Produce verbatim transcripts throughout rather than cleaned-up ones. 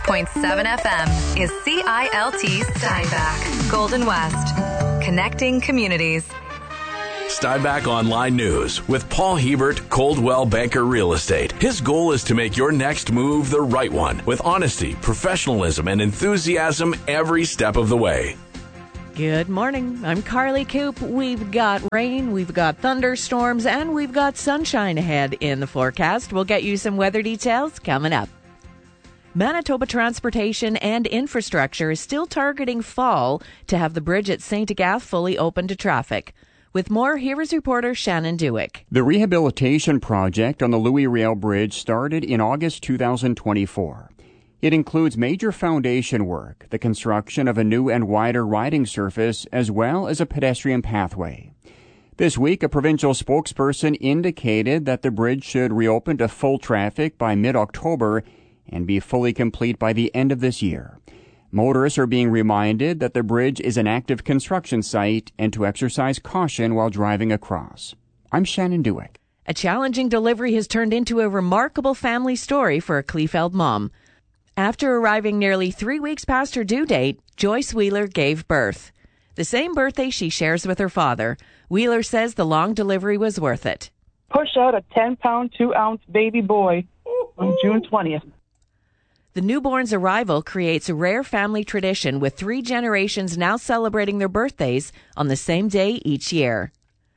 point seven F M is C I L T Steinbach, Golden West. Connecting communities. Steinbach Online News with Paul Hebert, Coldwell Banker Real Estate. His goal is to make your next move the right one with honesty, professionalism, and enthusiasm every step of the way. Good morning. I'm Carly Coop. We've got rain, we've got thunderstorms, and we've got sunshine ahead in the forecast. We'll get you some weather details coming up. Manitoba Transportation and Infrastructure is still targeting fall to have the bridge at Saint Agathe fully open to traffic. With more, here is reporter Shannon Dewick. The rehabilitation project on the Louis Riel Bridge started in August two thousand twenty-four. It includes major foundation work, the construction of a new and wider riding surface, as well as a pedestrian pathway. This week, a provincial spokesperson indicated that the bridge should reopen to full traffic by mid-October and be fully complete by the end of this year. Motorists are being reminded that the bridge is an active construction site and to exercise caution while driving across. I'm Shannon Dewick. A challenging delivery has turned into a remarkable family story for a Kleefeld mom. After arriving nearly three weeks past her due date, Joyce Wheeler gave birth. The same birthday she shares with her father. Wheeler says the long delivery was worth it. Push out a ten-pound, two-ounce baby boy on June twentieth. The newborn's arrival creates a rare family tradition with three generations now celebrating their birthdays on the same day each year.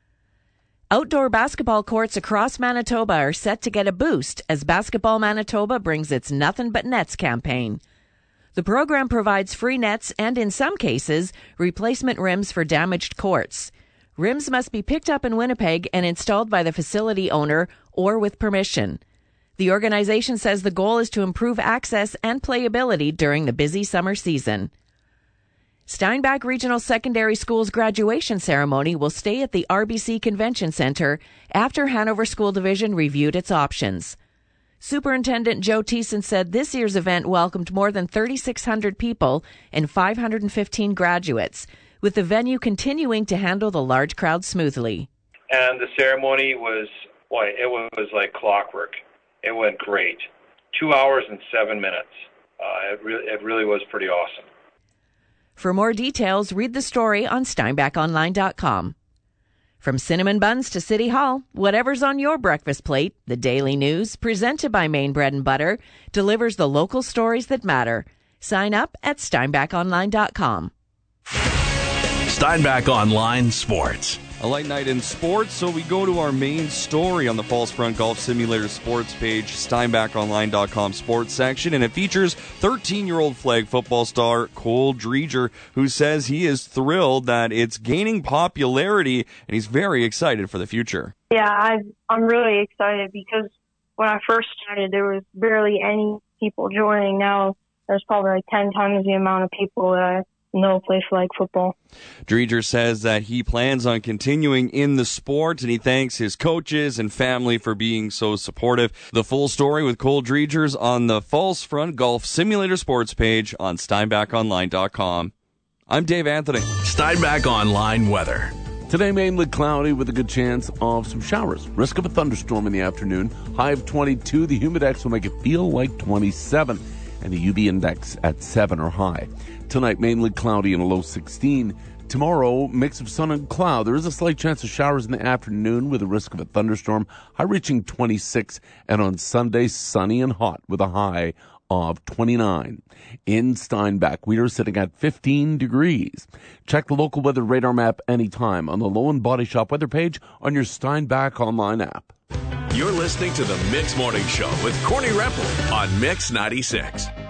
Outdoor basketball courts across Manitoba are set to get a boost as Basketball Manitoba brings its Nothing But Nets campaign. The program provides free nets and, in some cases, replacement rims for damaged courts. Rims must be picked up in Winnipeg and installed by the facility owner or with permission. The organization says the goal is to improve access and playability during the busy summer season. Steinbach Regional Secondary School's graduation ceremony will stay at the R B C Convention Center after Hanover School Division reviewed its options. Superintendent Joe Thiessen said this year's event welcomed more than thirty-six hundred people and five hundred fifteen graduates, with the venue continuing to handle the large crowd smoothly. And the ceremony was, boy, it was like clockwork. It went great. Two hours and seven minutes. Uh, it, re- it really was pretty awesome. For more details, read the story on steinbach online dot com. From cinnamon buns to City Hall, whatever's on your breakfast plate, the Daily News, presented by Maine Bread and Butter, delivers the local stories that matter. Sign up at steinbach online dot com. Steinbach Online Sports. A light night in sports, so we go to our main story on the Falls Front Golf Simulator sports page, steinbach online dot com sports section, and it features thirteen-year-old flag football star Cole Dreger, who says he is thrilled that it's gaining popularity, and he's very excited for the future. Yeah, I, I'm really excited because when I first started, there was barely any people joining. Now there's probably like ten times the amount of people that I no place like football. Dreger says that he plans on continuing in the sport, and he thanks his coaches and family for being so supportive. The full story with Cole Dreger's on the Falls Front Golf Simulator sports page on steinbach online dot com. I'm Dave Anthony. Steinbach Online weather. Today, mainly cloudy with a good chance of some showers. Risk of a thunderstorm in the afternoon. High of twenty-two. The humidex will make it feel like twenty-seven. And the U V index at seven or high. Tonight, mainly cloudy and a low sixteen. Tomorrow, mix of sun and cloud. There is a slight chance of showers in the afternoon with a risk of a thunderstorm, high reaching twenty-six. And on Sunday, sunny and hot with a high of twenty-nine. In Steinbach, we are sitting at fifteen degrees. Check the local weather radar map anytime on the Low and Body Shop weather page on your Steinbach Online app. You're listening to the Mix Morning Show with Corny Repple on Mix ninety-six.